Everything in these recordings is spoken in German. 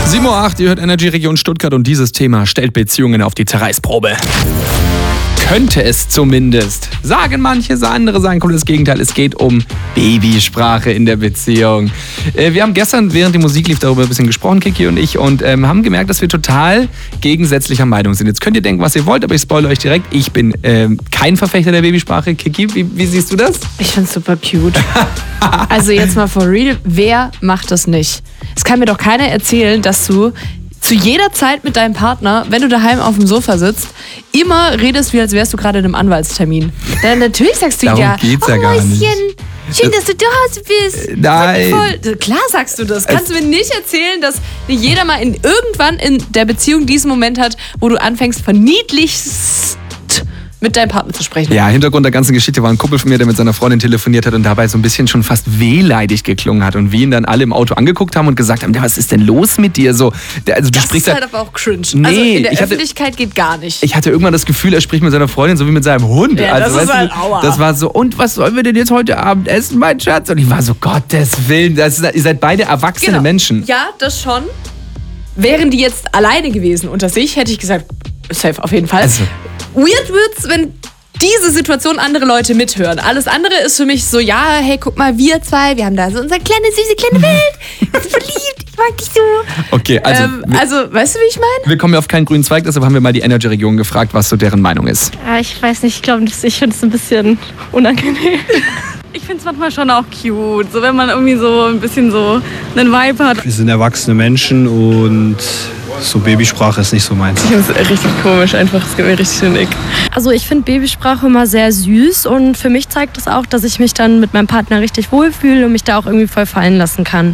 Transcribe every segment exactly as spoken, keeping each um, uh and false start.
sieben Uhr acht, ihr hört Energy Region Stuttgart und dieses Thema stellt Beziehungen auf die Zerreißprobe. Könnte es zumindest. Sagen manche, andere sagen komplett das Gegenteil. Es geht um Babysprache in der Beziehung. Äh, wir haben gestern, während die Musik lief, darüber ein bisschen gesprochen, Kiki und ich, und ähm, haben gemerkt, dass wir total gegensätzlicher Meinung sind. Jetzt könnt ihr denken, was ihr wollt, aber ich spoilere euch direkt. Ich bin ähm, kein Verfechter der Babysprache. Kiki, wie, wie siehst du das? Ich find's super cute. Also jetzt mal for real, wer macht das nicht? Es kann mir doch keiner erzählen, dass du zu jeder Zeit mit deinem Partner, wenn du daheim auf dem Sofa sitzt, immer redest, wie als wärst du gerade in einem Anwaltstermin. Dann natürlich sagst du Darum ja, geht's oh ja gar Mäuschen, nicht. schön, dass du zu Hause bist. Äh, nein. Voll. Klar sagst du das. Kannst du mir nicht erzählen, dass jeder mal in, irgendwann in der Beziehung diesen Moment hat, wo du anfängst, verniedlichst mit deinem Partner zu sprechen. Ja, Hintergrund der ganzen Geschichte war ein Kumpel von mir, der mit seiner Freundin telefoniert hat und dabei so ein bisschen schon fast wehleidig geklungen hat und wir ihn dann alle im Auto angeguckt haben und gesagt haben, was ist denn los mit dir? So, der, also, du das sprichst ist halt aber auch cringe. Nee, also in der ich hatte, Öffentlichkeit geht gar nicht. Ich hatte irgendwann das Gefühl, er spricht mit seiner Freundin so wie mit seinem Hund. Ja, also, das ist weißt halt du, aua. Das war so, und was sollen wir denn jetzt heute Abend essen, mein Schatz? Und ich war so, Gottes Willen, das ist, ihr seid beide erwachsene Genau. Menschen. Ja, das schon. Wären die jetzt alleine gewesen unter sich, hätte ich gesagt, safe auf jeden Fall. Also. Weird wird's, wenn diese Situation andere Leute mithören. Alles andere ist für mich so, ja, hey, guck mal, wir zwei, wir haben da so unsere kleine, süße, kleine Welt. Wir sind verliebt, ich mag dich so. Okay, also, Ähm, wir, also, weißt du, wie ich meine? wir kommen ja auf keinen grünen Zweig, deshalb haben wir mal die Energy-Region gefragt, was so deren Meinung ist. Ja, ich weiß nicht, ich glaube, ich finde es ein bisschen unangenehm. Ich finde es manchmal schon auch cute, so wenn man irgendwie so ein bisschen so einen Vibe hat. Wir sind erwachsene Menschen und so Babysprache ist nicht so meins. Ich finde es richtig komisch, einfach, es gibt mir richtig den Ick. Also ich finde Babysprache immer sehr süß und für mich zeigt das auch, dass ich mich dann mit meinem Partner richtig wohlfühle und mich da auch irgendwie voll fallen lassen kann.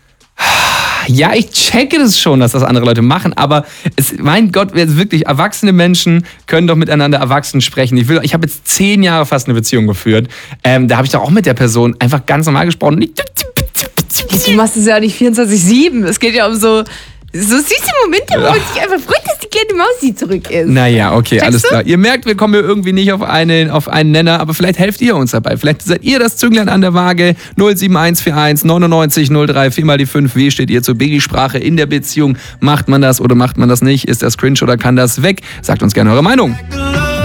Ja, ich checke das schon, dass das andere Leute machen, aber es, mein Gott, jetzt wirklich, erwachsene Menschen können doch miteinander erwachsen sprechen. Ich will, ich habe jetzt zehn Jahre fast eine Beziehung geführt. Ähm, da habe ich doch auch mit der Person einfach ganz normal gesprochen. Du machst es ja auch nicht vierundzwanzig sieben. Es geht ja um so, so süße Momente, wo man sich einfach freut, dass die kleine Mausi zurück ist. Naja, okay, Checkst alles du? klar. Ihr merkt, wir kommen hier irgendwie nicht auf einen, auf einen Nenner, aber vielleicht helft ihr uns dabei. Vielleicht seid ihr das Zünglein an der Waage. null sieben eins vier eins neunundneunzig null drei, viermal die fünf. Wie steht ihr zur Babysprache in der Beziehung? Macht man das oder macht man das nicht? Ist das cringe oder kann das weg? Sagt uns gerne eure Meinung.